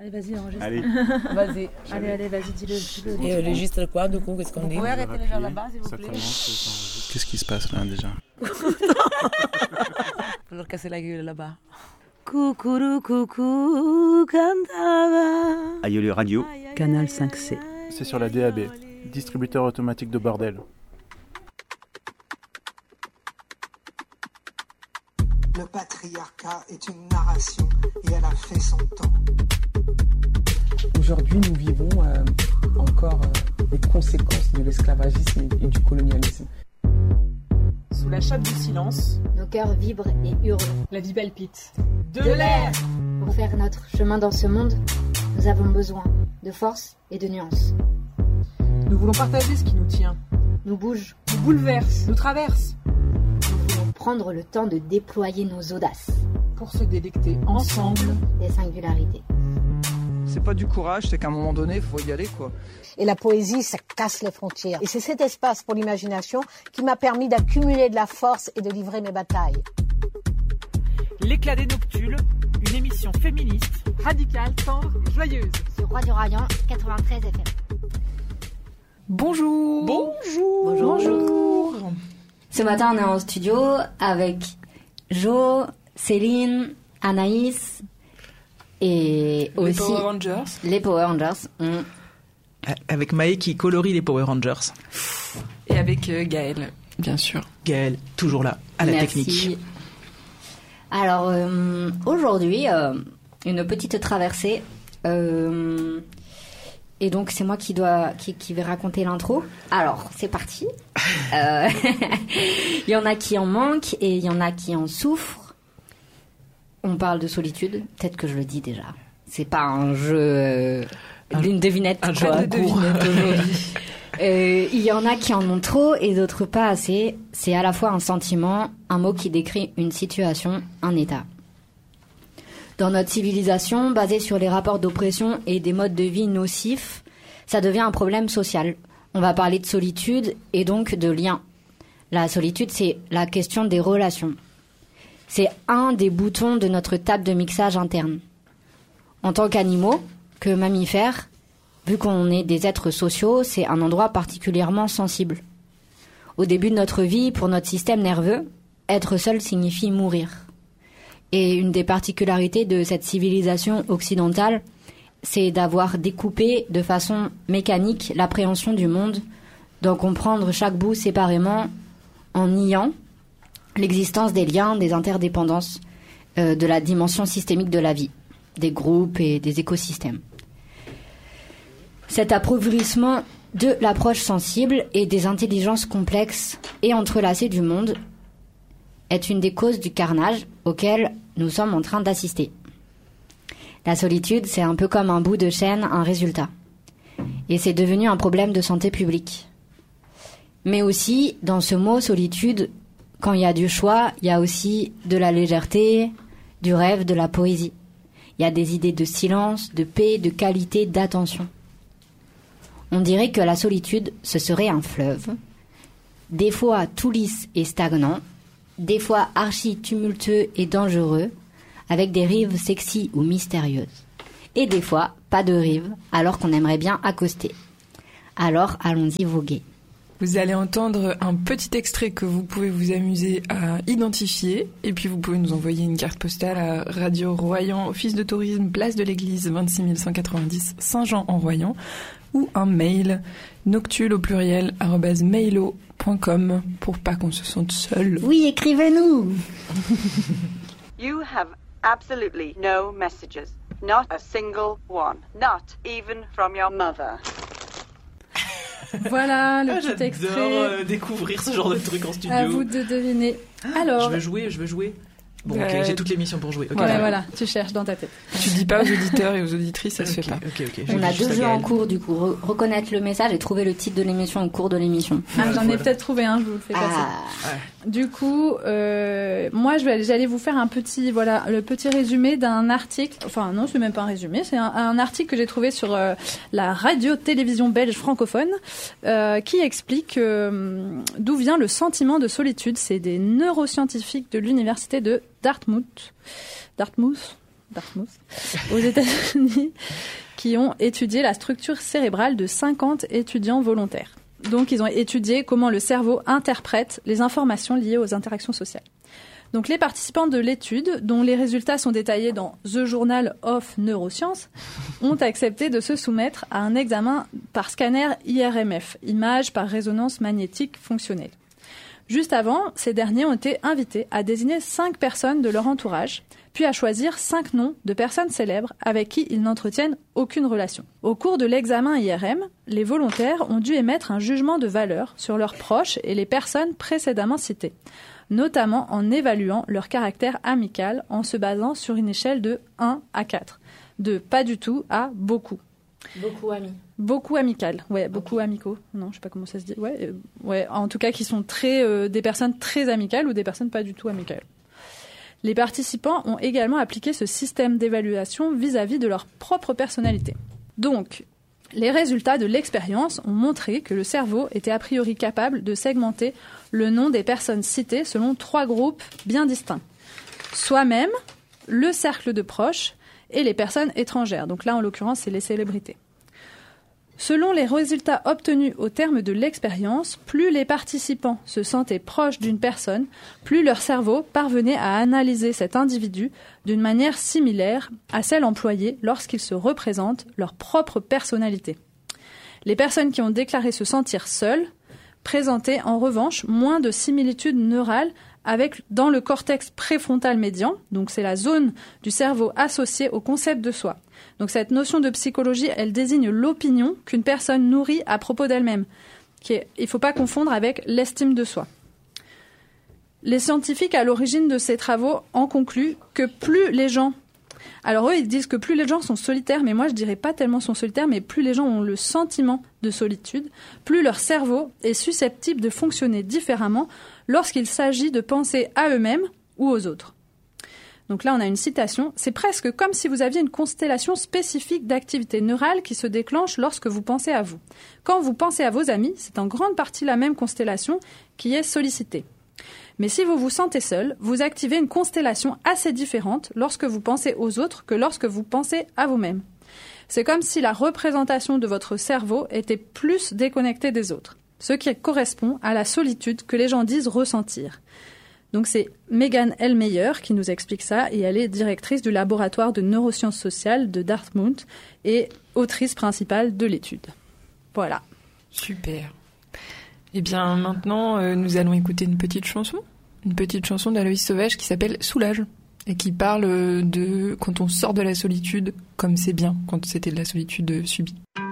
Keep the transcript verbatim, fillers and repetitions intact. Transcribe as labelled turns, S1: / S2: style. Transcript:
S1: Allez, vas-y, enregistre.
S2: Allez.
S1: Vas-y. Allez, allez, vas-y, dis-le. dis-le.
S3: Et registre quoi, du coup, qu'est-ce qu'on dit?
S1: Vous pouvez arrêter les gens là-bas, s'il vous
S2: Ça
S1: plaît.
S2: commence. Qu'est-ce qui se passe là déjà?
S1: Faut leur casser la gueule là-bas. Coucou, coucou, cantava.
S2: Aïe Radio.
S4: Canal cinq C.
S5: C'est sur la D A B, distributeur automatique de bordel.
S6: Le patriarcat est une narration et elle a fait son temps.
S3: Aujourd'hui, nous vivons euh, encore euh, les conséquences de l'esclavagisme et, et du colonialisme.
S7: Sous la chape du silence,
S8: nos cœurs vibrent et hurlent.
S7: la vie palpite.
S8: De, de l'air. Pour faire notre chemin dans ce monde, nous avons besoin de force et de nuances.
S7: Nous voulons partager ce qui nous tient.
S8: Nous bouge,
S7: nous bouleverse, nous traverse.
S8: Nous voulons prendre le temps de déployer nos audaces.
S7: Pour se délecter ensemble
S8: des singularités.
S9: C'est pas du courage, c'est qu'à un moment donné, il faut y aller, quoi.
S10: Et la poésie, ça casse les frontières. Et c'est cet espace pour l'imagination qui m'a permis d'accumuler de la force et de livrer mes batailles.
S7: L'éclat des noctules, une émission féministe, radicale, tendre et joyeuse.
S8: Sur Radio Rayon quatre-vingt-treize F M.
S7: Bonjour.
S3: Bonjour.
S8: Bonjour. Bonjour. Ce matin, on est en studio avec Jo, Céline, Anaïs et
S7: les
S8: aussi
S7: Power Rangers.
S8: Les Power Rangers. Mm.
S11: Avec Maë qui colorie les Power Rangers.
S7: Et avec euh, Gaël, bien sûr.
S11: Gaël, toujours là, à la
S8: Merci.
S11: technique.
S8: Alors, euh, aujourd'hui, euh, une petite traversée. Euh, et donc, c'est moi qui, dois, qui, qui vais raconter l'intro. Alors, c'est parti. Euh, il y en a qui en manquent et il y en a qui en souffrent. On parle de solitude. Peut-être que je le dis déjà. C'est pas un jeu euh, d'une devinette.
S11: Un jeu
S8: quoi.
S11: de devinette aujourd'hui.
S8: Euh, il y en a qui en ont trop et d'autres pas assez. C'est à la fois un sentiment, un mot qui décrit une situation, un état. Dans notre civilisation, basée sur les rapports d'oppression et des modes de vie nocifs, ça devient un problème social. On va parler de solitude et donc de lien. La solitude, c'est la question des relations. C'est un des boutons de notre table de mixage interne. En tant qu'animaux, que mammifères, vu qu'on est des êtres sociaux, c'est un endroit particulièrement sensible. Au début de notre vie, pour notre système nerveux, être seul signifie mourir. Et une des particularités de cette civilisation occidentale, c'est d'avoir découpé de façon mécanique l'appréhension du monde, d'en comprendre chaque bout séparément, en niant l'existence des liens, des interdépendances, euh, de la dimension systémique de la vie, des groupes et des écosystèmes. Cet appauvrissement de l'approche sensible et des intelligences complexes et entrelacées du monde est une des causes du carnage auquel nous sommes en train d'assister. La solitude, c'est un peu comme un bout de chaîne, un résultat. Et c'est devenu un problème de santé publique. Mais aussi, dans ce mot solitude, quand il y a du choix, il y a aussi de la légèreté, du rêve, de la poésie. Il y a des idées de silence, de paix, de qualité, d'attention. On dirait que la solitude, ce serait un fleuve, des fois tout lisse et stagnant, des fois archi tumultueux et dangereux, avec des rives sexy ou mystérieuses. Et des fois, pas de rives, alors qu'on aimerait bien accoster. Alors, allons-y voguer.
S7: Vous allez entendre un petit extrait que vous pouvez vous amuser à identifier. Et puis, vous pouvez nous envoyer une carte postale à Radio Royan, Office de tourisme, place de l'église, vingt-six mille cent quatre-vingt-dix, Saint-Jean-en-Royan. Ou un mail, noctule au pluriel, arobase mailo point com, pour pas qu'on se sente seul.
S8: Oui, écrivez-nous.
S12: You have absolutely no messages. Not a single one. Not even from your mother.
S1: Voilà le
S11: Ah,
S1: petit
S11: j'adore
S1: extrait.
S11: euh, découvrir ce genre de truc en studio.
S1: À vous de deviner.
S11: Ah,
S1: Alors,
S11: je veux jouer, je veux jouer. Bon,
S1: bah,
S11: ok, j'ai toute l'émission pour jouer. Okay,
S1: ouais,
S11: d'accord.
S1: voilà, tu cherches dans ta tête.
S7: Tu dis pas aux auditeurs et aux auditrices, ça se
S11: Ok,
S7: fait pas.
S11: ok, ok, je
S8: On
S11: dis
S8: a
S11: juste
S8: deux
S11: à
S8: jeux en
S11: Gaël.
S8: cours, du coup. Re- reconnaître le message et trouver le titre de l'émission au cours de l'émission.
S1: Ah, j'en ai
S11: voilà.
S1: peut-être trouvé un, je vous le fais passer.
S8: Ah.
S1: Du coup, euh, moi, je vais, j'allais vous faire un petit, voilà, le petit résumé d'un article. Enfin, non, c'est même pas un résumé, c'est un, un article que j'ai trouvé sur euh, la radio-télévision belge francophone, euh, qui explique euh, d'où vient le sentiment de solitude. C'est des neuroscientifiques de l'université de Dartmouth. Dartmouth. Dartmouth, aux États-Unis, qui ont étudié la structure cérébrale de cinquante étudiants volontaires. Donc, ils ont étudié comment le cerveau interprète les informations liées aux interactions sociales. Donc, les participants de l'étude, dont les résultats sont détaillés dans The Journal of Neuroscience, ont accepté de se soumettre à un examen par scanner I R M F, image par résonance magnétique fonctionnelle. Juste avant, ces derniers ont été invités à désigner cinq personnes de leur entourage, puis à choisir cinq noms de personnes célèbres avec qui ils n'entretiennent aucune relation. Au cours de l'examen I R M, les volontaires ont dû émettre un jugement de valeur sur leurs proches et les personnes précédemment citées, notamment en évaluant leur caractère amical en se basant sur une échelle de un à quatre, de pas du tout à beaucoup.
S8: Beaucoup amis.
S1: Beaucoup amical, ouais, beaucoup okay. amicaux. Non, je sais pas comment ça se dit. Ouais, euh, ouais, en tout cas, qui sont très euh, des personnes très amicales ou des personnes pas du tout amicales. Les participants ont également appliqué ce système d'évaluation vis-à-vis de leur propre personnalité. Donc, les résultats de l'expérience ont montré que le cerveau était a priori capable de segmenter le nom des personnes citées selon trois groupes bien distincts. Soi-même, le cercle de proches et les personnes étrangères. Donc là, en l'occurrence, c'est les célébrités. Selon les résultats obtenus au terme de l'expérience, plus les participants se sentaient proches d'une personne, plus leur cerveau parvenait à analyser cet individu d'une manière similaire à celle employée lorsqu'ils se représentent leur propre personnalité. Les personnes qui ont déclaré se sentir seules présentaient en revanche moins de similitudes neurales avec, dans le cortex préfrontal médian, donc c'est la zone du cerveau associée au concept de soi. Donc cette notion de psychologie, elle désigne l'opinion qu'une personne nourrit à propos d'elle-même. Qui est, il ne faut pas confondre avec l'estime de soi. Les scientifiques à l'origine de ces travaux en concluent que plus les gens... Alors eux, ils disent que plus les gens sont solitaires, mais moi je dirais pas tellement sont solitaires, mais plus les gens ont le sentiment de solitude, plus leur cerveau est susceptible de fonctionner différemment lorsqu'il s'agit de penser à eux-mêmes ou aux autres. Donc là, on a une citation. « C'est presque comme si vous aviez une constellation spécifique d'activités neurales qui se déclenche lorsque vous pensez à vous. Quand vous pensez à vos amis, c'est en grande partie la même constellation qui est sollicitée. Mais si vous vous sentez seul, vous activez une constellation assez différente lorsque vous pensez aux autres que lorsque vous pensez à vous-même. C'est comme si la représentation de votre cerveau était plus déconnectée des autres, ce qui correspond à la solitude que les gens disent ressentir. » Donc c'est Megan Ellmeyer qui nous explique ça et elle est directrice du laboratoire de neurosciences sociales de Dartmouth et autrice principale de l'étude. Voilà.
S7: Super. Eh bien maintenant, euh, nous allons écouter une petite chanson, une petite chanson d'Aloïs Sauvage qui s'appelle Soulage et qui parle de quand on sort de la solitude, comme c'est bien quand c'était de la solitude subie.